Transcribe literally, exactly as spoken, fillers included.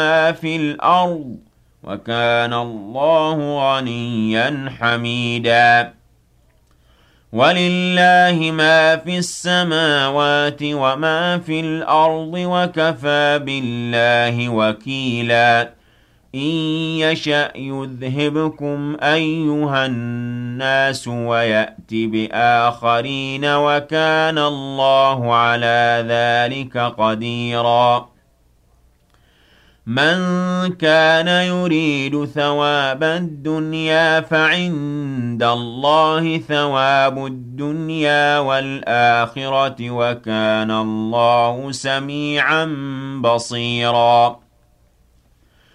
مَا فِي الْأَرْضِ وَكَانَ اللَّهُ غَنِيًّا حَمِيدًا وَلِلَّهِ مَا فِي السَّمَاوَاتِ وَمَا فِي الْأَرْضِ وَكَفَى بِاللَّهِ وَكِيلًا إِن يَشَأْ يُذْهِبْكُمْ أَيُّهَا النَّاسُ وَيَأْتِ بِآخَرِينَ وَكَانَ اللَّهُ عَلَى ذَلِكَ قَدِيرًا مَنْ كَانَ يُرِيدُ ثَوَابَ الدُّنْيَا فَعِندَ اللَّهِ ثَوَابُ الدُّنْيَا وَالْآخِرَةِ وَكَانَ اللَّهُ سَمِيعًا بَصِيرًا